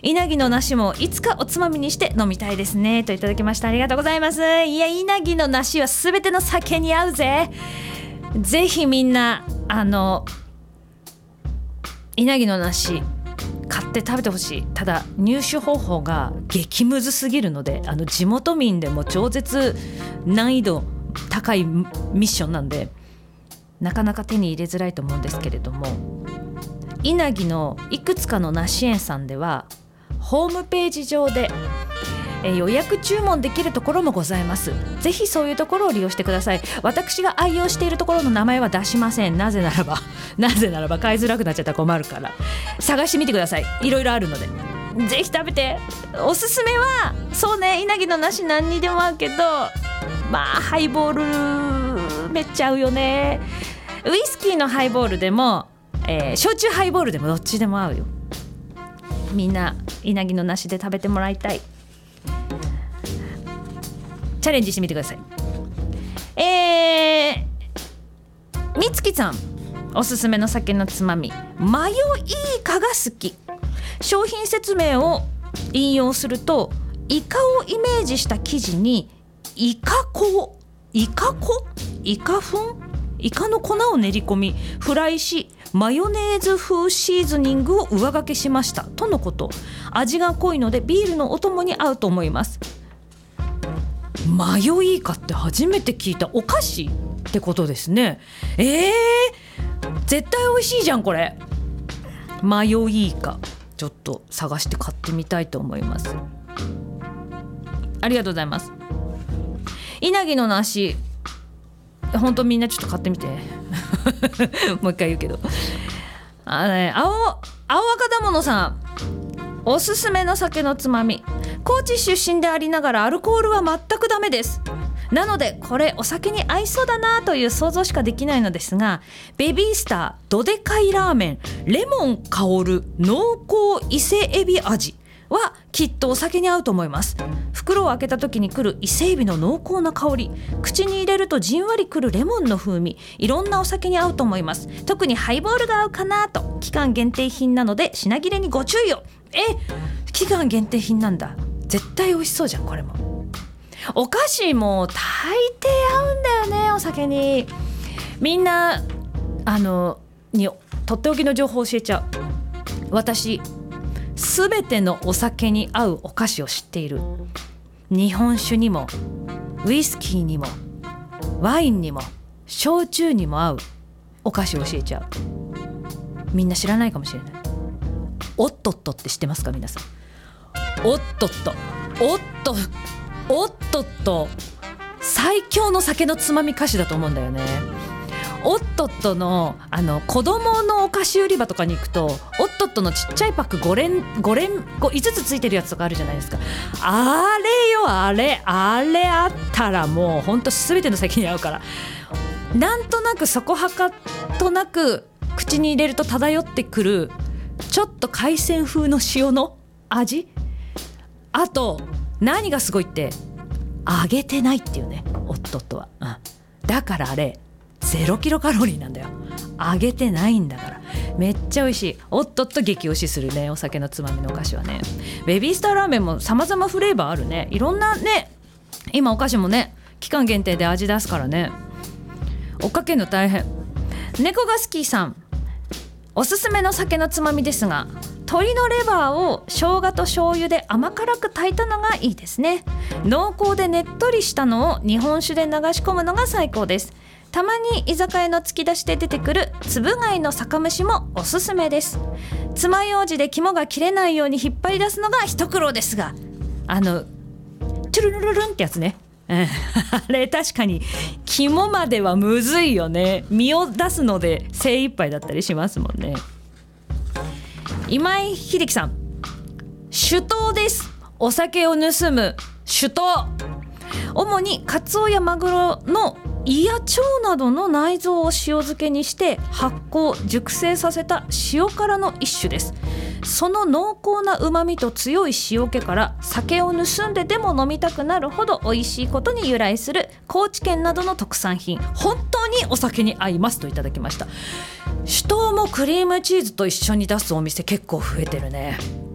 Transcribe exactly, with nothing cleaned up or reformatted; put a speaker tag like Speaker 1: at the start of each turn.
Speaker 1: 稲城の梨もいつかおつまみにして飲みたいですねといただきました。ありがとうございます。いや、稲城の梨はすべての酒に合うぜ。ぜひみんなあの稲城の梨買って食べてほしい。ただ入手方法が激ムズすぎるので、あの地元民でも超絶難易度高いミッションなんでなかなか手に入れづらいと思うんですけれども、稲城のいくつかの梨園さんではホームページ上でえ予約注文できるところもございます。ぜひそういうところを利用してください。私が愛用しているところの名前は出しません。なぜならばなぜならば買いづらくなっちゃったら困るから。探してみてください。いろいろあるのでぜひ食べて。おすすめはそうね、稲城の梨何にでも合うけど、まあハイボールめっちゃ合うよね。ウイスキーのハイボールでも、えー、焼酎ハイボールでもどっちでも合うよ。みんな稲城の梨で食べてもらいたい。チャレンジしてみてください。えー、みつきさんおすすめの酒のつまみ、マヨイカが好き。商品説明を引用すると、イカをイメージした生地にイカ粉イカ粉イカ粉イカの粉を練り込みフライし、マヨネーズ風シーズニングを上掛けしましたとのこと。味が濃いのでビールのお供に合うと思います。マヨイカって初めて聞いた。お菓子ってことですね。えー、絶対美味しいじゃんこれ。マヨイカちょっと探して買ってみたいと思います。ありがとうございます。稲城の梨本当みんなちょっと買ってみてもう一回言うけど、あのね、青青赤だものさんおすすめの酒のつまみ、高知出身でありながらアルコールは全くダメです。なのでこれお酒に合いそうだなという想像しかできないのですが、ベビースターどでかいラーメンレモン香る濃厚伊勢エビ味はきっとお酒に合うと思います。袋を開けた時に来る伊勢エビの濃厚な香り、口に入れるとじんわり来るレモンの風味、いろんなお酒に合うと思います。特にハイボールが合うかなと。期間限定品なので品切れにご注意を。え、期間限定品なんだ。絶対美味しそうじゃんこれも。お菓子も大抵合うんだよねお酒に。みんなあのにとっておきの情報教えちゃう。私すべてのお酒に合うお菓子を知っている。日本酒にもウイスキーにもワインにも焼酎にも合うお菓子を教えちゃう。みんな知らないかもしれない。おっとっとって知ってますか皆さん。おっとっとおっとおっとっと最強の酒のつまみ菓子だと思うんだよね。おっとっと の, あの子供のお菓子売り場とかに行くと、おっとっとのちっちゃいパックご連ご連いつつついてるやつとかあるじゃないですか。あれよあれあれあったらもうほんと全ての酒に合うから。なんとなくそこはかとなく口に入れると漂ってくるちょっと海鮮風の塩の味。あと何がすごいって揚げてないっていうね、おっとっとは、うん、だからあれゼロキロカロリーなんだよ。揚げてないんだからめっちゃ美味しい。おっとっと激推しするねお酒のつまみのお菓子はね。ベビースターラーメンも様々フレーバーあるね。いろんなね今お菓子もね期間限定で味出すからね。追っかけるの大変。猫が好きさんおすすめの酒のつまみですが、鶏のレバーを生姜と醤油で甘辛く炊いたのがいいですね。濃厚でねっとりしたのを日本酒で流し込むのが最高です。たまに居酒屋の突き出しで出てくるつぶ貝の酒蒸しもおすすめです。爪楊枝で肝が切れないように引っ張り出すのが一苦労ですが、あのトゥルルルルンってやつねあれ確かに肝まではむずいよね。身を出すので精一杯だったりしますもんね。今井秀樹さん酒盗です。お酒を盗む酒盗。主にカツオやマグロの胃や腸などの内臓を塩漬けにして発酵熟成させた塩辛の一種です。その濃厚な旨味と強い塩気から酒を盗んででも飲みたくなるほど美味しいことに由来する高知県などの特産品、本当にお酒に合いますといただきました。酒盗もクリームチーズと一緒に出すお店結構増えてるね。